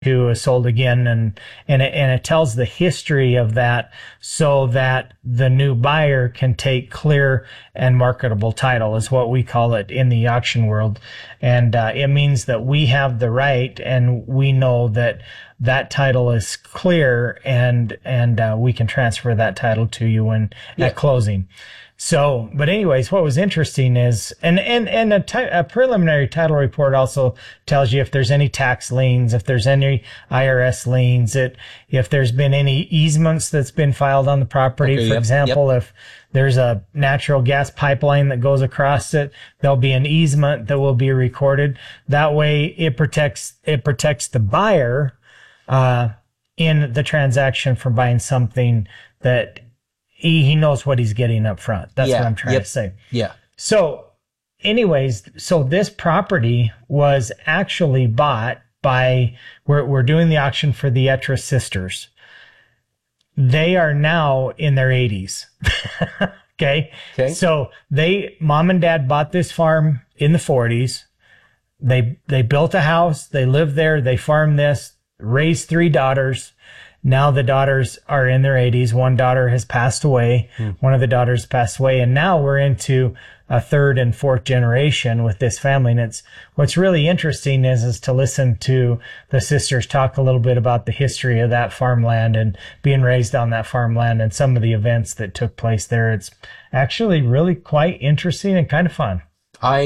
to is sold again, and it tells the history of that so that the new buyer can take clear and marketable title, is what we call it in the auction world. And it means that we have the right, and we know that that title is clear, and we can transfer that title to you at closing. So, but anyways, what was interesting is, and a preliminary title report also tells you if there's any tax liens, if there's any IRS liens, if there's been any easements that's been filed on the property. For example, if there's a natural gas pipeline that goes across it, there'll be an easement that will be recorded. That way it protects the buyer, in the transaction from buying something that he knows what he's getting up front. That's what I'm trying to say. Yeah. So anyways, so this property was actually bought by, we're doing the auction for the Etra sisters. They are now in their 80s. Okay. So mom and dad bought this farm in the 40s. They built a house. They lived there. They farmed this, raised 3 daughters. Now the daughters are in their 80s. One daughter has passed away. One of the daughters passed away. And now we're into a 3rd and 4th generation with this family. And what's really interesting is to listen to the sisters talk a little bit about the history of that farmland and being raised on that farmland and some of the events that took place there. It's actually really quite interesting and kind of fun. I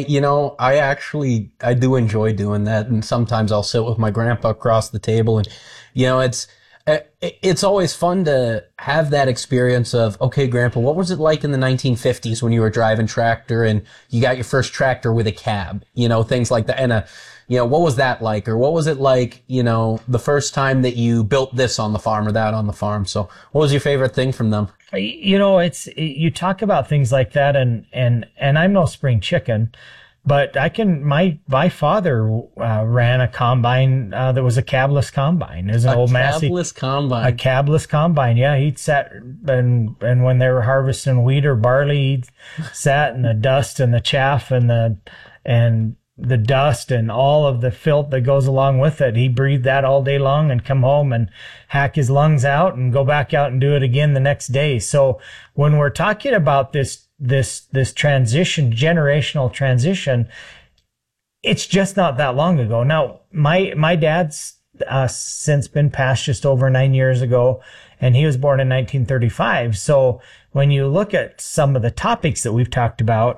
do enjoy doing that. And sometimes I'll sit with my grandpa across the table, and, it's always fun to have that experience of, okay, Grandpa, what was it like in the 1950s when you were driving tractor and you got your first tractor with a cab, things like that. And, what was that like? Or what was it like, the first time that you built this on the farm or that on the farm? So what was your favorite thing from them? You talk about things like that, and I'm no spring chicken. But my father ran a combine that was a cabless combine. It was an old massey. A cabless combine. Yeah, he'd sat and when they were harvesting wheat or barley, he'd sat in the dust and the chaff and the dust and all of the filth that goes along with it. He breathed that all day long and come home and hack his lungs out and go back out and do it again the next day. So when we're talking about this transition, generational transition, it's just not that long ago. Now, my dad's since been passed just over 9 years ago, and he was born in 1935. So when you look at some of the topics that we've talked about,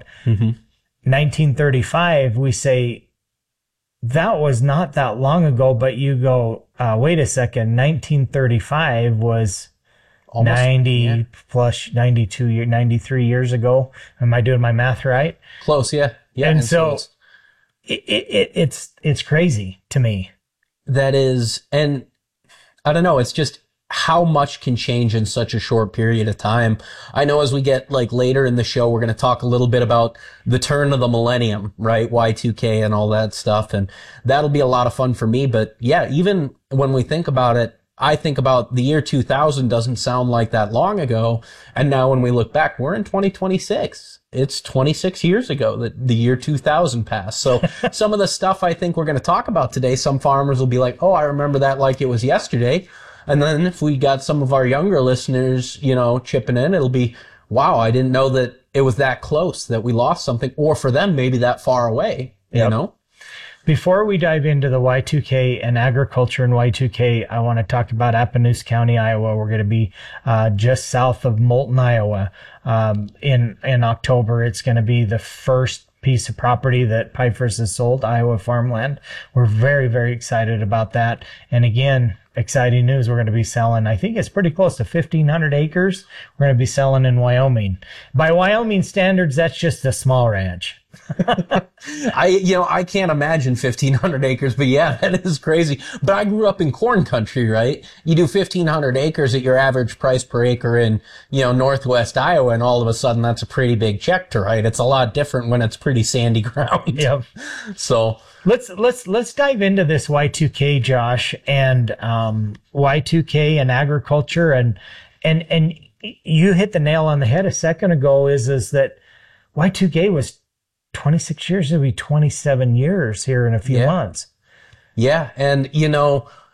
1935, we say that was not that long ago, but you go, wait a second, 1935 was almost 90 plus 93 years ago. Am I doing my math right? Close, yeah. And so it's crazy to me. That is, and I don't know, it's just how much can change in such a short period of time. I know as we get later in the show, we're going to talk a little bit about the turn of the millennium, right? Y2K and all that stuff. And that'll be a lot of fun for me. But yeah, even when we think about it, I think about the year 2000 doesn't sound like that long ago. And now when we look back, we're in 2026. It's 26 years ago that the year 2000 passed. So some of the stuff I think we're going to talk about today, some farmers will be like, oh, I remember that like it was yesterday. And then if we got some of our younger listeners, chipping in, it'll be, wow, I didn't know that it was that close, that we lost something, or for them, maybe that far away, you know? Before we dive into the Y2K and agriculture in Y2K, I want to talk about Appanoose County, Iowa. We're going to be just south of Moulton, Iowa. In October, it's going to be the first piece of property that Pipers has sold, Iowa farmland. We're very, very excited about that. And again, exciting news. We're going to be selling, I think it's pretty close to 1,500 acres. We're going to be selling in Wyoming. By Wyoming standards, that's just a small ranch. I can't imagine 1,500 acres, but yeah, that is crazy. But I grew up in corn country, right? You do 1,500 acres at your average price per acre in, Northwest Iowa, and all of a sudden that's a pretty big check to write. It's a lot different when it's pretty sandy ground. Yep. So let's dive into this Y2K, Josh, and Y2K and agriculture, and you hit the nail on the head a second ago. Is that Y2K was 26 years, it'll be 27 years here in a few months. Yeah. And,